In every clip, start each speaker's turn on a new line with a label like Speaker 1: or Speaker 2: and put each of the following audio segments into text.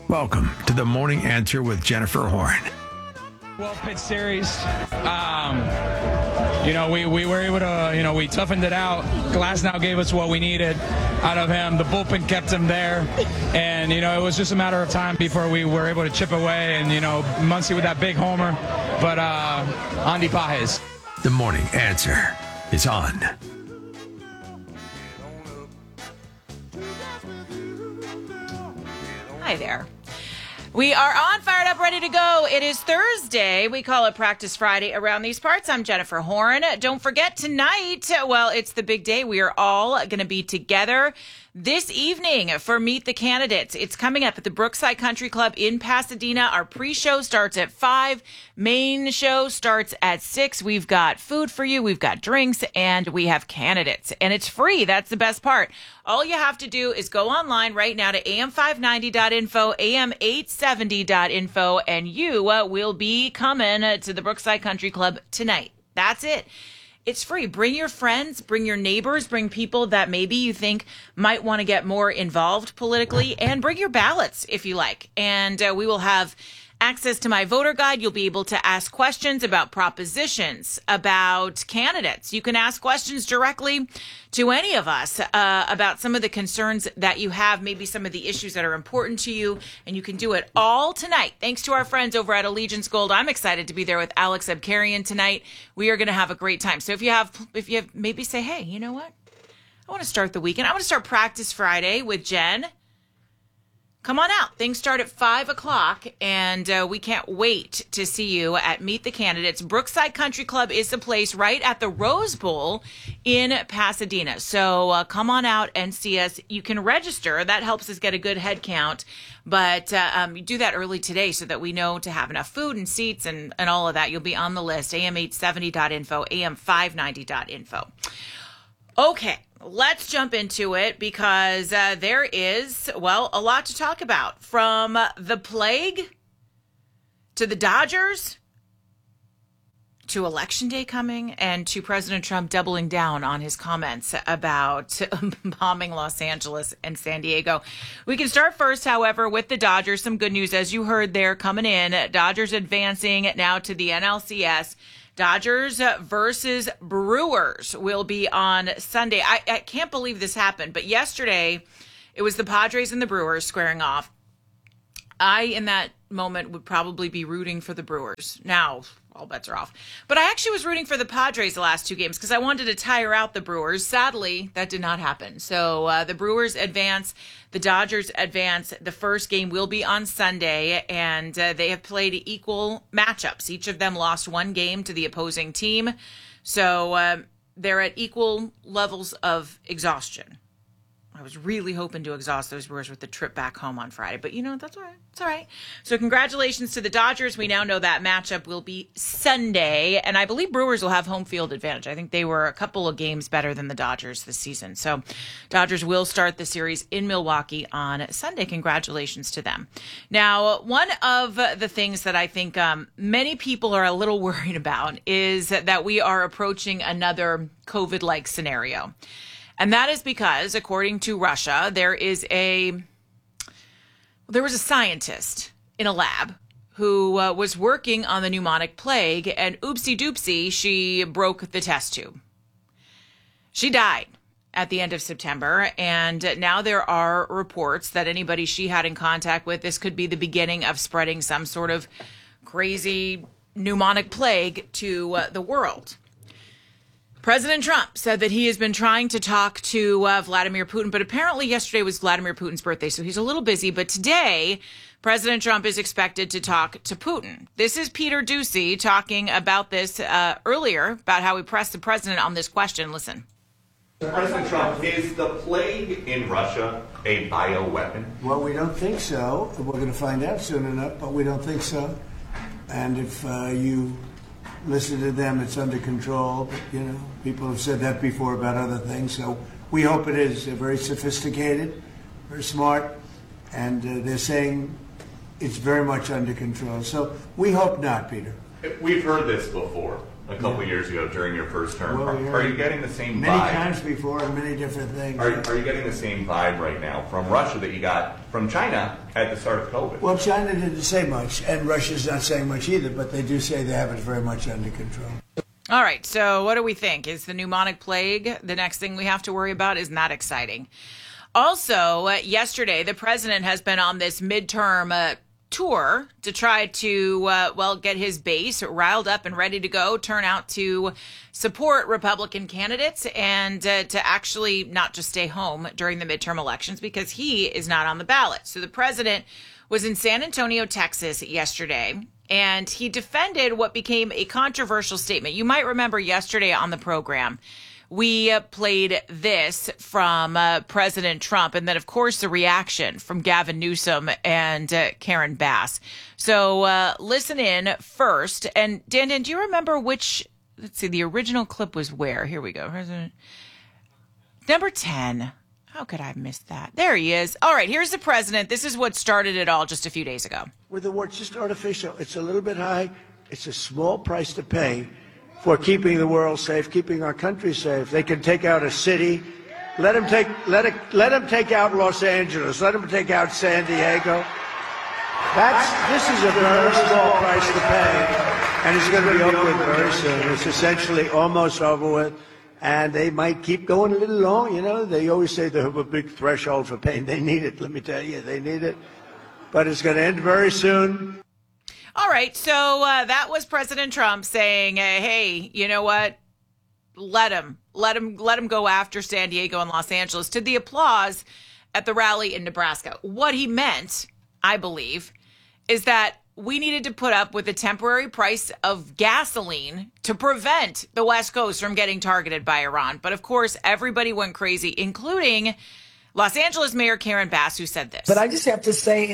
Speaker 1: Welcome to the Morning Answer with Jennifer Horn.
Speaker 2: Well, pitch series. We were able to, we toughened it out. Glasnow gave us what we needed out of him. The bullpen kept him there. And, it was just a matter of time before we were able to chip away. And, Muncy with that big homer. But Andy Pages.
Speaker 1: The Morning Answer is on.
Speaker 3: Hi there. We are on, fired up, ready to go. It is Thursday. We call it Practice Friday around these parts. I'm Jennifer Horn. Don't forget tonight, well, it's the big day. We are all going to be together this evening for Meet the Candidates. It's coming up at the Brookside Country Club in Pasadena. Our pre-show starts at 5. Main show starts at 6. We've got food for you. We've got drinks and we have candidates. And it's free. That's the best part. All you have to do is go online right now to am590.info, am870.info, and you will be coming to the Brookside Country Club tonight. That's it. It's free. Bring your friends, bring your neighbors, bring people that maybe you think might want to get more involved politically, and bring your ballots if you like. And we will have access to my voter guide. You'll be able to ask questions about propositions, about candidates. You can ask questions directly to any of us about some of the concerns that you have, maybe some of the issues that are important to you, and you can do it all tonight. Thanks to our friends over at Allegiance Gold. I'm excited to be there with Alex Abkarian tonight. We are going to have a great time. So if you have maybe say, hey, you know what? I want to start the weekend. I want to start Practice Friday with Jen. Come on out. Things start at 5 o'clock, and we can't wait to see you at Meet the Candidates. Brookside Country Club is the place right at the Rose Bowl in Pasadena. So come on out and see us. You can register. That helps us get a good head count. But you do that early today so that we know to have enough food and seats and all of that. You'll be on the list, am870.info, am590.info. Okay. Let's jump into it because there is, well, a lot to talk about. From the plague to the Dodgers to Election Day coming and to President Trump doubling down on his comments about bombing Los Angeles and San Diego. We can start first, however, with the Dodgers. Some good news, as you heard there coming in. Dodgers advancing now to the NLCS. Dodgers versus Brewers will be on Sunday. I can't believe this happened, but yesterday it was the Padres and the Brewers squaring off. I, in that moment, would probably be rooting for the Brewers. Now, all bets are off. But I actually was rooting for the Padres the last two games because I wanted to tire out the Brewers. Sadly, that did not happen. So the Brewers advance. The Dodgers advance. The first game will be on Sunday, and they have played equal matchups. Each of them lost one game to the opposing team. So they're at equal levels of exhaustion. I was really hoping to exhaust those Brewers with the trip back home on Friday. But, that's all right. It's all right. So congratulations to the Dodgers. We now know that matchup will be Sunday. And I believe Brewers will have home field advantage. I think they were a couple of games better than the Dodgers this season. So Dodgers will start the series in Milwaukee on Sunday. Congratulations to them. Now, one of the things that I think many people are a little worried about is that we are approaching another COVID-like scenario. And that is because, according to Russia, there was a scientist in a lab who was working on the pneumonic plague, and oopsie doopsie, she broke the test tube. She died at the end of September, and now there are reports that anybody she had in contact with, this could be the beginning of spreading some sort of crazy pneumonic plague to the world. President Trump said that he has been trying to talk to Vladimir Putin, but apparently yesterday was Vladimir Putin's birthday, so he's a little busy. But today, President Trump is expected to talk to Putin. This is Peter Doocy talking about this earlier, about how he pressed the president on this question. Listen.
Speaker 4: President Trump, is the plague in Russia a bioweapon?
Speaker 5: Well, we don't think so. We're going to find out soon enough, but we don't think so. And if you listen to them, it's under control. But, people have said that before about other things. So we hope it is. They're very sophisticated, very smart, and they're saying it's very much under control. So we hope not, Peter.
Speaker 4: We've heard this before. a couple years ago during your first term.
Speaker 5: Well,
Speaker 4: Are you getting the same
Speaker 5: many
Speaker 4: vibe?
Speaker 5: times before and many different things.
Speaker 4: Are you getting the same vibe right now from Russia that you got from China at the start of COVID?
Speaker 5: Well, China didn't say much, and Russia's not saying much either, but they do say they have it very much under control.
Speaker 3: All right, so what do we think? Is the pneumonic plague the next thing we have to worry about? Isn't that exciting? Also, yesterday, the president has been on this midterm tour to try to, get his base riled up and ready to go, turn out to support Republican candidates and to actually not just stay home during the midterm elections because he is not on the ballot. So the president was in San Antonio, Texas yesterday, and he defended what became a controversial statement. You might remember yesterday on the program, we played this from President Trump, and then, of course, the reaction from Gavin Newsom and Karen Bass. So listen in first. And, Dan, do you remember which, let's see, the original clip was where? Here we go. President number 10. How could I have missed that? There he is. All right, here's the president. This is what started it all just a few days ago.
Speaker 6: With the war, it's just artificial. It's a little bit high. It's a small price to pay for keeping the world safe, keeping our country safe. They can take out a city. Let them take out Los Angeles. Let them take out San Diego. This is a very small price to pay, and it's going to be over with very soon. It's essentially almost over with, and they might keep going a little long. You know, they always say they have a big threshold for pain. They need it. Let me tell you, they need it. But it's going to end very soon.
Speaker 3: All right, so that was President Trump saying, hey, you know what? Let him go after San Diego and Los Angeles, to the applause at the rally in Nebraska. What he meant, I believe, is that we needed to put up with the temporary price of gasoline to prevent the West Coast from getting targeted by Iran. But of course, everybody went crazy, including Los Angeles Mayor Karen Bass, who said this.
Speaker 7: But I just have to say,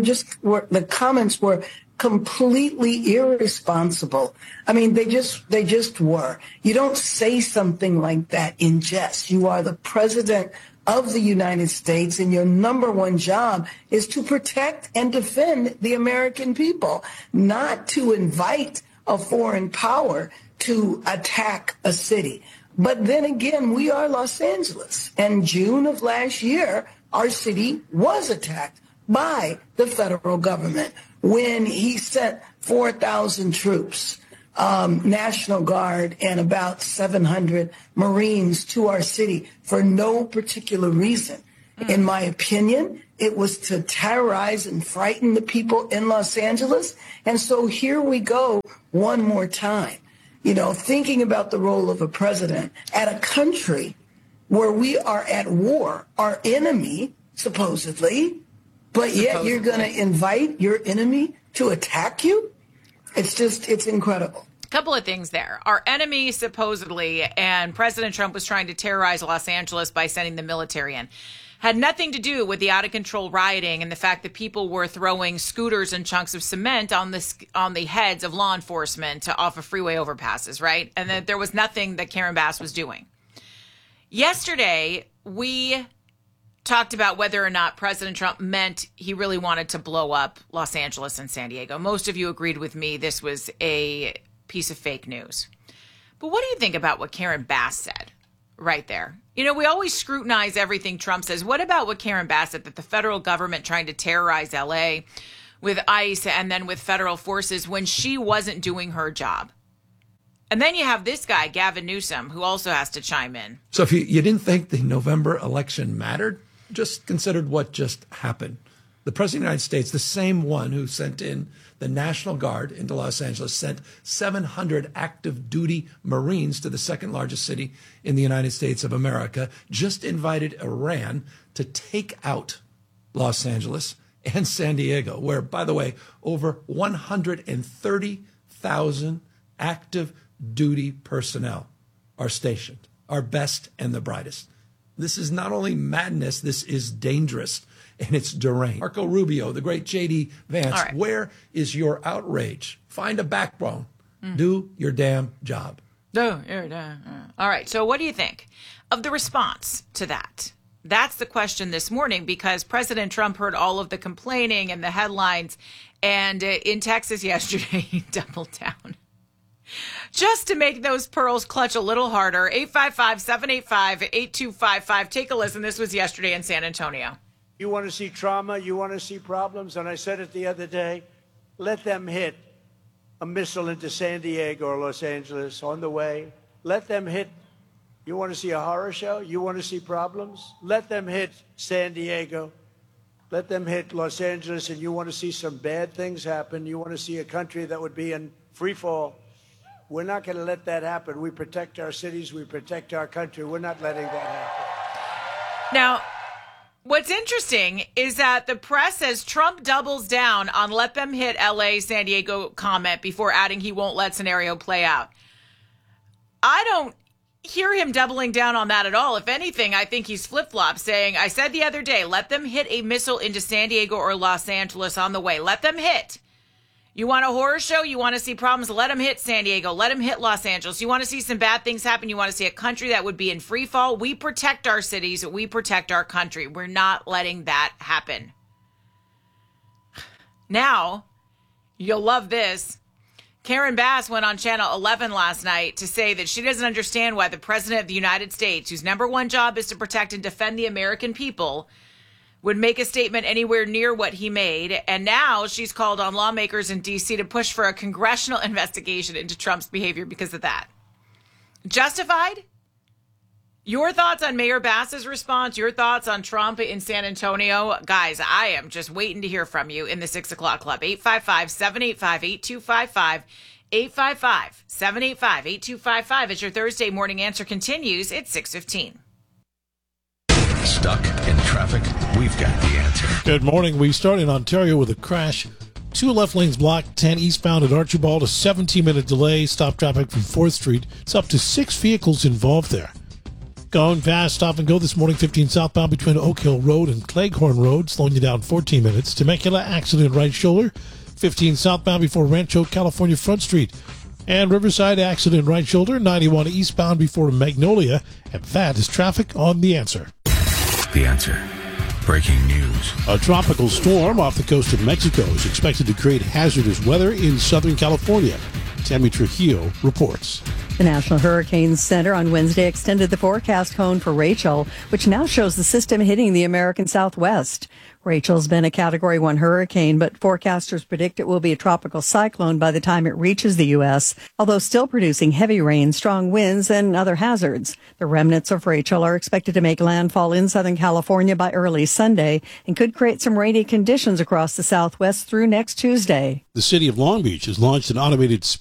Speaker 7: the comments were completely irresponsible. I mean, they just were. You don't say something like that in jest. You are the president of the United States, and your number one job is to protect and defend the American people, not to invite a foreign power to attack a city. But then again, we are Los Angeles. And June of last year, our city was attacked by the federal government when he sent 4,000 troops, National Guard, and about 700 Marines to our city for no particular reason. In my opinion, it was to terrorize and frighten the people in Los Angeles. And so here we go one more time, thinking about the role of a president at a country where we are at war, our enemy, supposedly, but yet you're going to invite your enemy to attack you? It's incredible.
Speaker 3: A couple of things there. Our enemy, supposedly, and President Trump was trying to terrorize Los Angeles by sending the military in, had nothing to do with the out-of-control rioting and the fact that people were throwing scooters and chunks of cement on the heads of law enforcement off of freeway overpasses, right? And that there was nothing that Karen Bass was doing. Yesterday, we talked about whether or not President Trump meant he really wanted to blow up Los Angeles and San Diego. Most of you agreed with me this was a piece of fake news. But what do you think about what Karen Bass said right there? We always scrutinize everything Trump says. What about what Karen Bass said, that the federal government trying to terrorize L.A. with ICE and then with federal forces when she wasn't doing her job? And then you have this guy, Gavin Newsom, who also has to chime in.
Speaker 8: So if you didn't think the November election mattered, just considered what just happened. The President of the United States, the same one who sent in the National Guard into Los Angeles, sent 700 active duty Marines to the second largest city in the United States of America, just invited Iran to take out Los Angeles and San Diego, where, by the way, over 130,000 active duty personnel are stationed, our best and the brightest. This is not only madness, this is dangerous, and it's deranged. Marco Rubio, the great J.D. Vance, right. Where is your outrage? Find a backbone. Do your damn job.
Speaker 3: Do your damn. All right, so what do you think of the response to that? That's the question this morning, because President Trump heard all of the complaining and the headlines, and in Texas yesterday, he doubled down. Just to make those pearls clutch a little harder. 855-785-8255. Take a listen. This was yesterday in San Antonio.
Speaker 6: You want to see trauma? You want to see problems? And I said it the other day, let them hit a missile into San Diego or Los Angeles on the way. Let them hit. You want to see a horror show? You want to see problems? Let them hit San Diego. Let them hit Los Angeles, and you want to see some bad things happen. You want to see a country that would be in free fall. We're not going to let that happen. We protect our cities. We protect our country. We're not letting that happen.
Speaker 3: Now, what's interesting is that the press says Trump doubles down on let them hit LA, San Diego comment before adding he won't let scenario play out. I don't hear him doubling down on that at all. If anything, I think he's flip-flop saying, I said the other day, let them hit a missile into San Diego or Los Angeles on the way. Let them hit. You want a horror show? You want to see problems? Let them hit San Diego. Let them hit Los Angeles. You want to see some bad things happen? You want to see a country that would be in free fall? We protect our cities. We protect our country. We're not letting that happen. Now, you'll love this. Karen Bass went on Channel 11 last night to say that she doesn't understand why the president of the United States, whose number one job is to protect and defend the American people, would make a statement anywhere near what he made. And now she's called on lawmakers in D.C. to push for a congressional investigation into Trump's behavior because of that. Justified? Your thoughts on Mayor Bass's response, your thoughts on Trump in San Antonio? Guys, I am just waiting to hear from you in the 6 o'clock club. 855-785-8255. 855-785-8255. As your Thursday morning answer continues, it's 6:15.
Speaker 1: Stuck in traffic? We've got the answer.
Speaker 9: Good morning. We start in Ontario with a crash. 2 left lanes blocked, 10 eastbound at Archibald, a 17-minute delay. Stop traffic from 4th Street. It's up to 6 vehicles involved there. Going fast, stop and go this morning, 15 southbound between Oak Hill Road and Cleghorn Road, slowing you down 14 minutes. Temecula, accident right shoulder. 15 southbound before Rancho, California, Front Street. And Riverside, accident right shoulder. 91 eastbound before Magnolia. And that is traffic on The Answer.
Speaker 1: The Answer. Breaking news.
Speaker 9: A tropical storm off the coast of Mexico is expected to create hazardous weather in Southern California. Tammy Trujillo reports.
Speaker 10: The National Hurricane Center on Wednesday extended the forecast cone for Rachel, which now shows the system hitting the American Southwest. Rachel's been a Category 1 hurricane, but forecasters predict it will be a tropical cyclone by the time it reaches the U.S., although still producing heavy rain, strong winds, and other hazards. The remnants of Rachel are expected to make landfall in Southern California by early Sunday and could create some rainy conditions across the Southwest through next Tuesday.
Speaker 9: The city of Long Beach has launched an automated